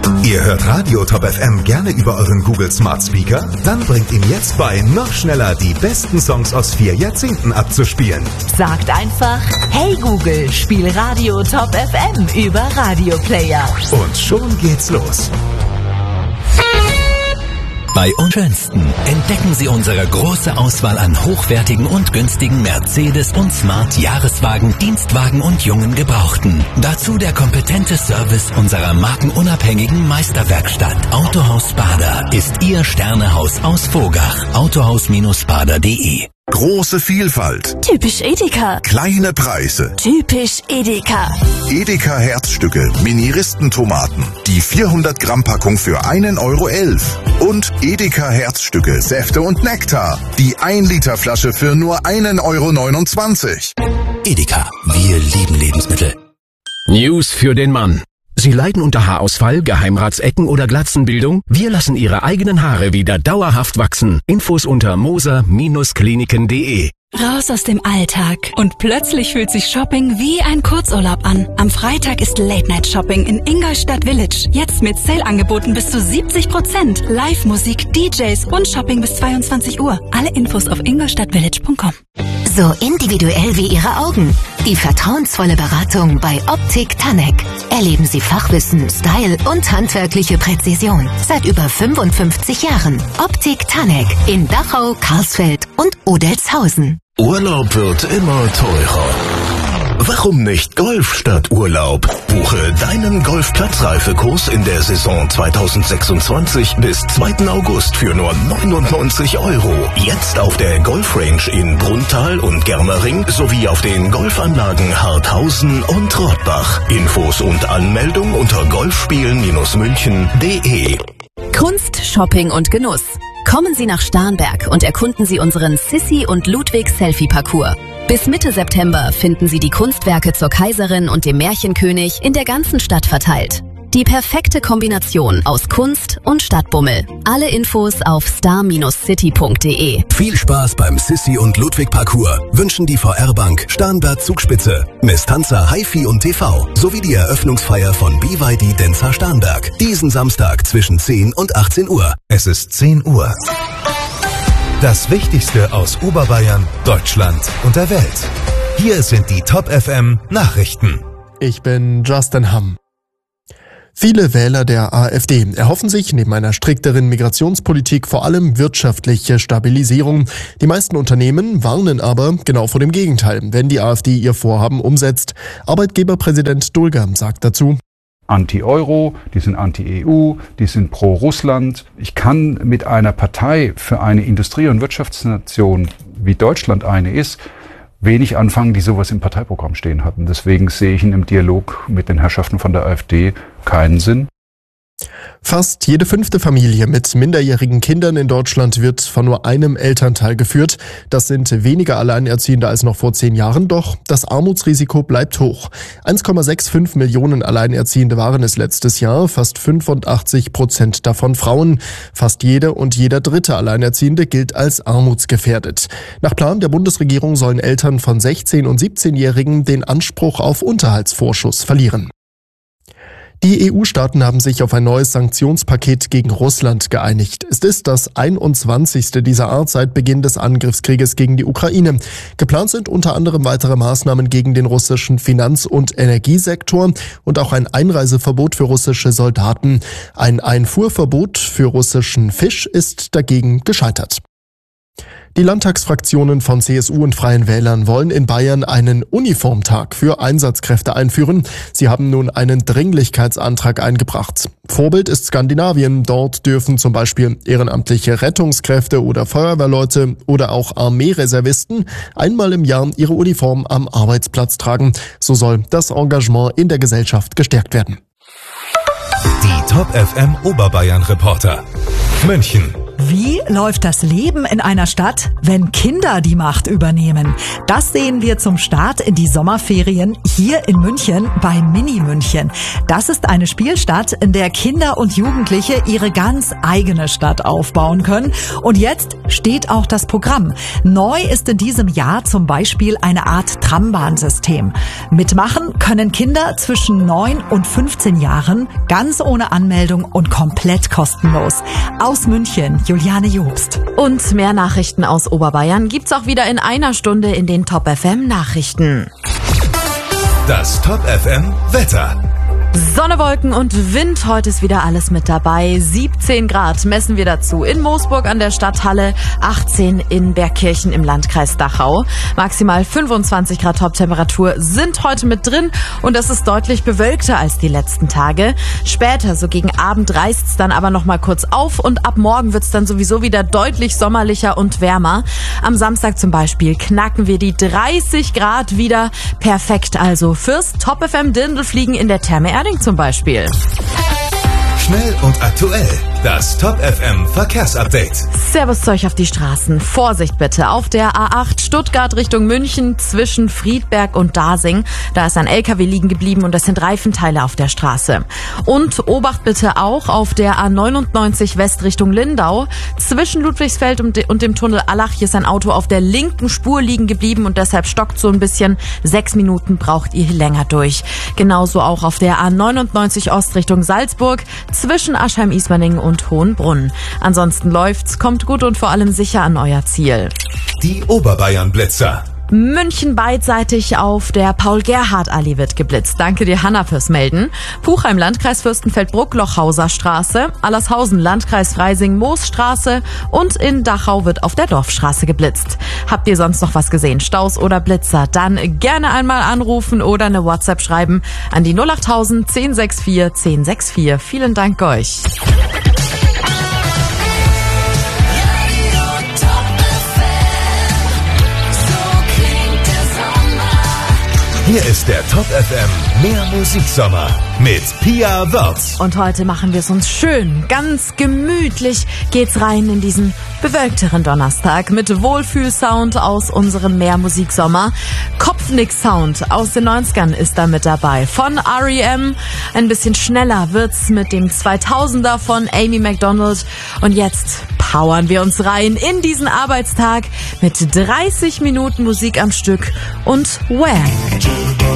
Ihr hört Radio Top FM gerne über euren Google Smart Speaker? Dann bringt ihn jetzt bei, noch schneller die besten Songs aus 4 Jahrzehnten abzuspielen. Sagt einfach, hey Google, spiel Radio Top FM über Radio Player. Und schon geht's los. Bei uns schönsten entdecken Sie unsere große Auswahl an hochwertigen und günstigen Mercedes- und Smart-Jahreswagen, Dienstwagen und jungen Gebrauchten. Dazu der kompetente Service unserer markenunabhängigen Meisterwerkstatt. Autohaus Bader ist Ihr Sternehaus aus Vogach. Autohaus-bader.de. Große Vielfalt. Typisch Edeka. Kleine Preise. Typisch Edeka. Edeka Herzstücke, Mini-Ristentomaten. Die 400 Gramm Packung für 1,11 €. Und Edeka Herzstücke, Säfte und Nektar. Die 1 Liter Flasche für nur 1,29 €. Edeka, wir lieben Lebensmittel. News für den Mann. Sie leiden unter Haarausfall, Geheimratsecken oder Glatzenbildung? Wir lassen Ihre eigenen Haare wieder dauerhaft wachsen. Infos unter moser-kliniken.de. Raus aus dem Alltag. Und plötzlich fühlt sich Shopping wie ein Kurzurlaub an. Am Freitag ist Late-Night-Shopping in Ingolstadt Village. Jetzt mit Sale-Angeboten bis zu 70%. Live-Musik, DJs und Shopping bis 22 Uhr. Alle Infos auf ingolstadtvillage.com. So individuell wie Ihre Augen. Die vertrauensvolle Beratung bei Optik Tanek. Erleben Sie Fachwissen, Style und handwerkliche Präzision. Seit über 55 Jahren. Optik Tanek in Dachau, Karlsfeld und Odelzhausen. Urlaub wird immer teurer. Warum nicht Golf statt Urlaub? Buche deinen Golfplatzreifekurs in der Saison 2026 bis 2. August für nur 99 €. Jetzt auf der Golfrange in Brunntal und Germering sowie auf den Golfanlagen Harthausen und Rottbach. Infos und Anmeldung unter golfspielen-münchen.de. Kunst, Shopping und Genuss. Kommen Sie nach Starnberg und erkunden Sie unseren Sissi und Ludwig Selfie-Parcours. Bis Mitte September finden Sie die Kunstwerke zur Kaiserin und dem Märchenkönig in der ganzen Stadt verteilt. Die perfekte Kombination aus Kunst und Stadtbummel. Alle Infos auf star-city.de. Viel Spaß beim Sissi und Ludwig Parcours wünschen die VR-Bank Starnberg Zugspitze, Mestanza HiFi und TV sowie die Eröffnungsfeier von BYD Denza Starnberg. Diesen Samstag zwischen 10 und 18 Uhr. Es ist 10 Uhr. Das Wichtigste aus Oberbayern, Deutschland und der Welt. Hier sind die Top FM Nachrichten. Ich bin Justin Hamm. Viele Wähler der AfD erhoffen sich neben einer strikteren Migrationspolitik vor allem wirtschaftliche Stabilisierung. Die meisten Unternehmen warnen aber genau vor dem Gegenteil, wenn die AfD ihr Vorhaben umsetzt. Arbeitgeberpräsident Dulger sagt dazu: Anti-Euro, die sind Anti-EU, die sind pro-Russland. Ich kann mit einer Partei für eine Industrie- und Wirtschaftsnation, wie Deutschland eine ist, wenig anfangen, die sowas im Parteiprogramm stehen hatten. Deswegen sehe ich in einem Dialog mit den Herrschaften von der AfD keinen Sinn. Fast jede 5. Familie mit minderjährigen Kindern in Deutschland wird von nur einem Elternteil geführt. Das sind weniger Alleinerziehende als noch vor 10 Jahren, doch das Armutsrisiko bleibt hoch. 1,65 Millionen Alleinerziehende waren es letztes Jahr, fast 85% davon Frauen. Fast jede und jeder dritte Alleinerziehende gilt als armutsgefährdet. Nach Plan der Bundesregierung sollen Eltern von 16- und 17-Jährigen den Anspruch auf Unterhaltsvorschuss verlieren. Die EU-Staaten haben sich auf ein neues Sanktionspaket gegen Russland geeinigt. Es ist das 21. dieser Art seit Beginn des Angriffskrieges gegen die Ukraine. Geplant sind unter anderem weitere Maßnahmen gegen den russischen Finanz- und Energiesektor und auch ein Einreiseverbot für russische Soldaten. Ein Einfuhrverbot für russischen Fisch ist dagegen gescheitert. Die Landtagsfraktionen von CSU und Freien Wählern wollen in Bayern einen Uniformtag für Einsatzkräfte einführen. Sie haben nun einen Dringlichkeitsantrag eingebracht. Vorbild ist Skandinavien. Dort dürfen zum Beispiel ehrenamtliche Rettungskräfte oder Feuerwehrleute oder auch Armeereservisten einmal im Jahr ihre Uniform am Arbeitsplatz tragen. So soll das Engagement in der Gesellschaft gestärkt werden. Die Top FM Oberbayern Reporter. München. Wie läuft das Leben in einer Stadt, wenn Kinder die Macht übernehmen? Das sehen wir zum Start in die Sommerferien hier in München bei Mini München. Das ist eine Spielstadt, in der Kinder und Jugendliche ihre ganz eigene Stadt aufbauen können. Und jetzt steht auch das Programm. Neu ist in diesem Jahr zum Beispiel eine Art Trambahnsystem. Mitmachen können Kinder zwischen 9 und 15 Jahren, ganz ohne Anmeldung und komplett kostenlos. Aus München, Juliane Jobst. Und mehr Nachrichten aus Oberbayern gibt's auch wieder in einer Stunde in den Top FM Nachrichten. Das Top FM Wetter. Sonne, Wolken und Wind, heute ist wieder alles mit dabei. 17 Grad messen wir dazu in Moosburg an der Stadthalle, 18 in Bergkirchen im Landkreis Dachau. Maximal 25 Grad Toptemperatur sind heute mit drin und es ist deutlich bewölkter als die letzten Tage. Später, so gegen Abend, reißt es dann aber noch mal kurz auf und ab morgen wird es dann sowieso wieder deutlich sommerlicher und wärmer. Am Samstag zum Beispiel knacken wir die 30 Grad wieder. Perfekt also fürs Top FM Dirndlfliegen in der Therme Erding zum Beispiel. Schnell und aktuell. Das Top FM Verkehrsupdate. Servus zu euch auf die Straßen. Vorsicht bitte. Auf der A8 Stuttgart Richtung München zwischen Friedberg und Dasing. Da ist ein LKW liegen geblieben und das sind Reifenteile auf der Straße. Und Obacht bitte auch auf der A99 West Richtung Lindau. Zwischen Ludwigsfeld und dem Tunnel Allach. Hier ist ein Auto auf der linken Spur liegen geblieben und deshalb stockt so ein bisschen. 6 Minuten braucht ihr länger durch. Genauso auch auf der A99 Ost Richtung Salzburg. Zwischen Aschheim-Ismaning und Hohenbrunn. Ansonsten läuft's, kommt gut und vor allem sicher an euer Ziel. Die Oberbayern-Blitzer. München beidseitig auf der Paul-Gerhardt-Allee wird geblitzt. Danke dir, Hanna, fürs Melden. Puchheim, Landkreis Fürstenfeldbruck, Lochhauser Straße. Allershausen, Landkreis Freising, Moosstraße. Und in Dachau wird auf der Dorfstraße geblitzt. Habt ihr sonst noch was gesehen? Staus oder Blitzer? Dann gerne einmal anrufen oder eine WhatsApp schreiben an die 08000 1064 1064. Vielen Dank euch. Hier ist der Top FM Mehr Musiksommer mit Pia Wörth. Und heute machen wir es uns schön, ganz gemütlich geht's rein in diesen bewölkteren Donnerstag mit Wohlfühlsound aus unserem Mehr Musiksommer. Kopfnick-Sound aus den 90ern ist da mit dabei. Von R.E.M. Ein bisschen schneller wird's mit dem 2000er von Amy Macdonald. Und jetzt powern wir uns rein in diesen Arbeitstag mit 30 Minuten Musik am Stück und Wham!